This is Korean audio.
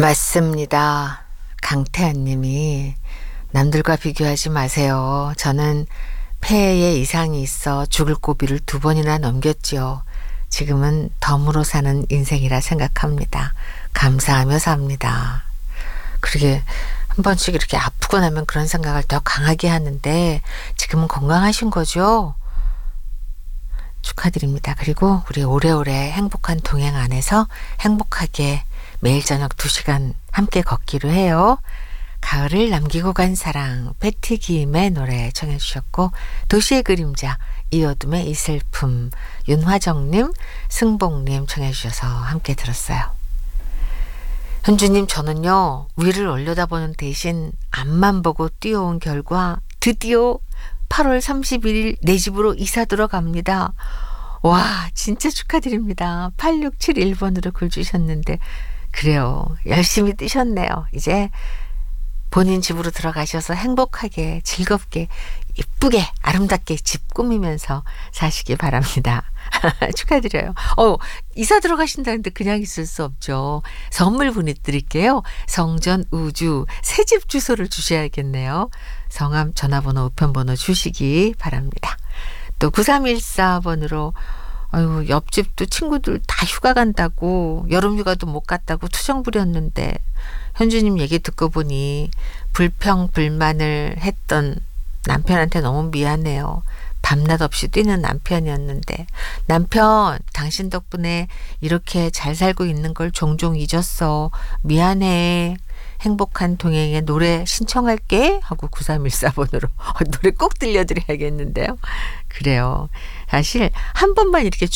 맞습니다. 강태한 님이 남들과 비교하지 마세요. 저는 폐에 이상이 있어 죽을 고비를 2번이나 넘겼지요. 지금은 덤으로 사는 인생이라 생각합니다. 감사하며 삽니다. 그러게 한 번씩 이렇게 아프고 나면 그런 생각을 더 강하게 하는데 지금은 건강하신 거죠? 축하드립니다. 그리고 우리 오래오래 행복한 동행 안에서 행복하게 매일 저녁 2시간 함께 걷기로 해요. 가을을 남기고 간 사랑, 패티김의 노래 청해 주셨고, 도시의 그림자, 이어둠의 이슬픔, 윤화정님, 승복님 청해 주셔서 함께 들었어요. 현주님, 저는요 위를 올려다보는 대신 앞만 보고 뛰어온 결과 드디어 8월 31일 내 집으로 이사 들어갑니다. 와, 진짜 축하드립니다. 8671번으로 글 주셨는데 그래요. 열심히 뛰셨네요. 이제 본인 집으로 들어가셔서 행복하게 즐겁게 이쁘게 아름답게 집 꾸미면서 사시기 바랍니다. 축하드려요. 이사 들어가신다는데 그냥 있을 수 없죠. 선물 보내드릴게요. 성전 우주 새집 주소를 주셔야겠네요. 성함 전화번호 우편번호 주시기 바랍니다. 또 9314번으로 옆집도 친구들 다 휴가 간다고 여름휴가도 못 갔다고 투정 부렸는데 현주님 얘기 듣고 보니 불평불만을 했던 남편한테 너무 미안해요. 밤낮 없이 뛰는 남편이었는데 남편 당신 덕분에 이렇게 잘 살고 있는 걸 종종 잊었어. 미안해. 행복한 동행의 노래 신청할게 하고 9314번으로 노래 꼭 들려드려야겠는데요. 그래요. 사실 한 번만 이렇게